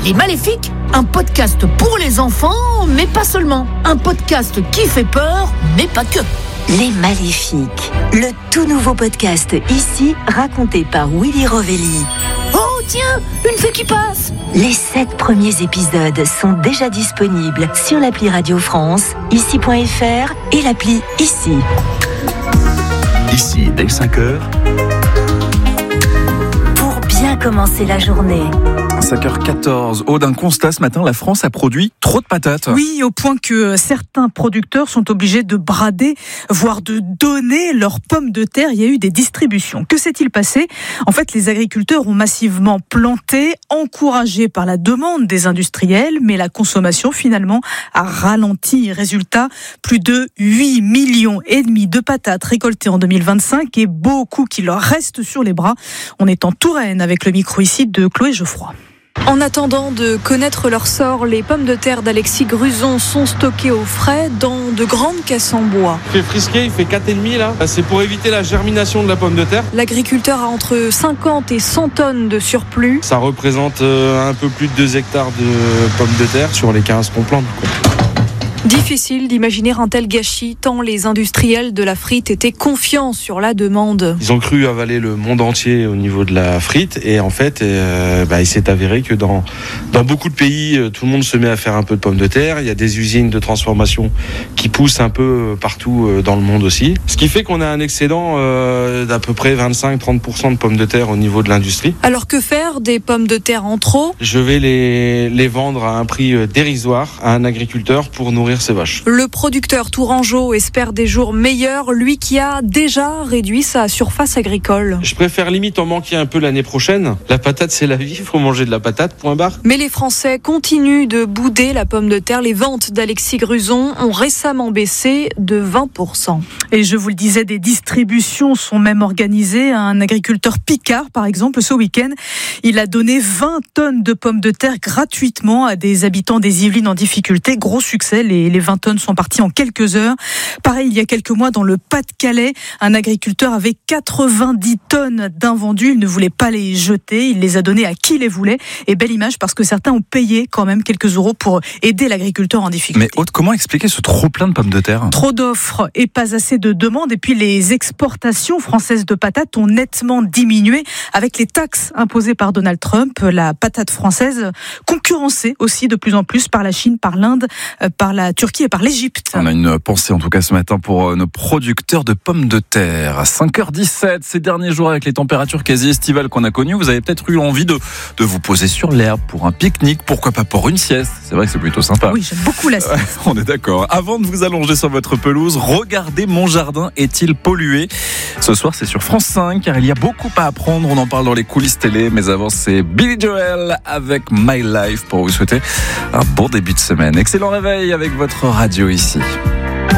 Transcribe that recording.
Les Maléfiques, un podcast pour les enfants, mais pas seulement. Un podcast qui fait peur, mais pas que. Les Maléfiques, le tout nouveau podcast ici, raconté par Willy Rovelli. Oh tiens, une fée qui passe. Les 7 premiers épisodes sont déjà disponibles sur l'appli Radio France, ici.fr et l'appli Ici. Ici, dès 5h. Pour bien commencer la journée. 5h14. Aude, d'un constat ce matin, la France a produit trop de patates. Oui, au point que certains producteurs sont obligés de brader, voire de donner leurs pommes de terre. Il y a eu des distributions. Que s'est-il passé ? En fait, les agriculteurs ont massivement planté, encouragés par la demande des industriels, mais la consommation finalement a ralenti. Résultat, plus de 8,5 millions de patates récoltées en 2025 et beaucoup qui leur restent sur les bras. On est en Touraine avec le micro ici de Chloé Geoffroy. En attendant de connaître leur sort, les pommes de terre d'Alexis Gruzon sont stockées au frais dans de grandes caisses en bois. Il fait frisquer, il fait 4,5 là. C'est pour éviter la germination de la pomme de terre. L'agriculteur a entre 50 et 100 tonnes de surplus. Ça représente un peu plus de 2 hectares de pommes de terre sur les 15 qu'on plante. Difficile d'imaginer un tel gâchis, tant les industriels de la frite étaient confiants sur la demande. Ils ont cru avaler le monde entier au niveau de la frite et en fait, il s'est avéré que dans beaucoup de pays, tout le monde se met à faire un peu de pommes de terre. Il y a des usines de transformation qui poussent un peu partout dans le monde aussi. Ce qui fait qu'on a un excédent d'à peu près 25-30% de pommes de terre au niveau de l'industrie. Alors que faire des pommes de terre en trop ? Je vais les vendre à un prix dérisoire à un agriculteur pour nourrir ses vaches. Le producteur tourangeau espère des jours meilleurs, lui qui a déjà réduit sa surface agricole. Je préfère limite en manquer un peu l'année prochaine. La patate, c'est la vie, il faut manger de la patate, point barre. Mais les Français continuent de bouder la pomme de terre. Les ventes d'Alexis Gruzon ont récemment baissé de 20%. Et je vous le disais, des distributions sont même organisées. Un agriculteur picard, par exemple, ce week-end, il a donné 20 tonnes de pommes de terre gratuitement à des habitants des Yvelines en difficulté. Gros succès, les 20 tonnes sont parties en quelques heures. Pareil, il y a quelques mois, dans le Pas-de-Calais, un agriculteur avait 90 tonnes d'invendus. Il ne voulait pas les jeter. Il les a données à qui les voulait. Et belle image parce que certains ont payé quand même quelques euros pour aider l'agriculteur en difficulté. Mais Aude, comment expliquer ce trop plein de pommes de terre ? Trop d'offres et pas assez de demandes. Et puis les exportations françaises de patates ont nettement diminué avec les taxes imposées par Donald Trump. La patate française concurrencée aussi de plus en plus par la Chine, par l'Inde, par la Turquie et par l'Égypte. On a une pensée en tout cas ce matin pour nos producteurs de pommes de terre. À 5h17, ces derniers jours avec les températures quasi estivales qu'on a connues, vous avez peut-être eu envie de vous poser sur l'herbe pour un pique-nique, pourquoi pas pour une sieste. C'est vrai que c'est plutôt sympa. Oui, j'aime beaucoup la sieste. On est d'accord. Avant de vous allonger sur votre pelouse, regardez mon jardin est-il pollué ? Ce soir, c'est sur France 5 car il y a beaucoup à apprendre. On en parle dans les coulisses télé, mais avant, c'est Billy Joel avec My Life pour vous souhaiter un bon début de semaine. Excellent réveil avec votre radio ici.